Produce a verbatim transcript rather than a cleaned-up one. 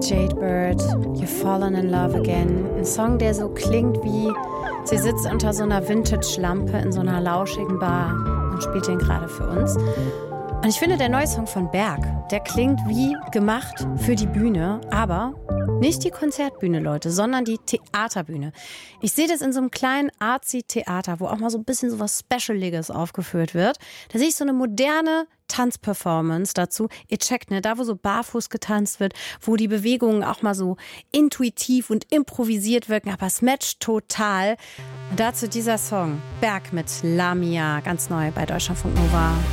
Jadebird, You've Fallen in Love Again. Ein Song, der so klingt wie, sie sitzt unter so einer Vintage-Lampe in so einer lauschigen Bar und spielt den gerade für uns. Und ich finde, der neue Song von Berg, der klingt wie gemacht für die Bühne, aber nicht die Konzertbühne, Leute, sondern die Theaterbühne. Ich sehe das in so einem kleinen Artsy-Theater, wo auch mal so ein bisschen so was Specialiges aufgeführt wird. Da sehe ich so eine moderne Tanzperformance dazu. Ihr checkt, ne, da wo so barfuß getanzt wird, wo die Bewegungen auch mal so intuitiv und improvisiert wirken, aber es matcht total. Und dazu dieser Song, Berg mit Lamia, ganz neu bei Deutschlandfunk Nova.